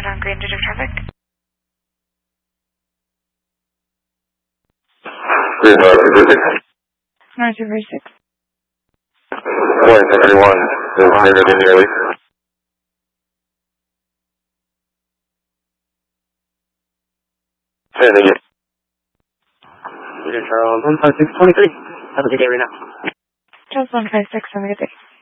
unit on Green Digital Traffic. Green North 236. North 236. Point 71 is near the nearly. Thank you. Charles 15623. Have a good day right now. Charles 156, have a good day.